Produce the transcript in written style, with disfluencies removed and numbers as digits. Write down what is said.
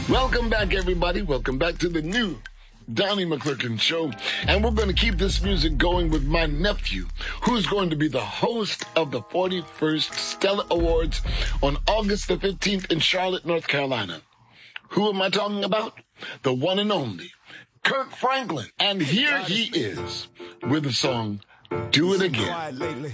Welcome back, everybody. Welcome back to the new Donnie McClurkin Show. And we're going to keep this music going with my nephew, who's going to be the host of the 41st Stella Awards on August the 15th in Charlotte, North Carolina. Who am I talking about? The one and only Kirk Franklin. And here he is with the song Do It Again.